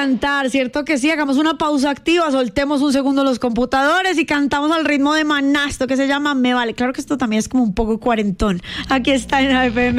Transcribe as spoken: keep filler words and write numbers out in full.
cantar, ¿cierto que sí? Hagamos una pausa activa, soltemos un segundo los computadores y cantamos al ritmo de Maná, esto que se llama Me Vale. Claro que esto también es como un poco cuarentón. Aquí está en A F M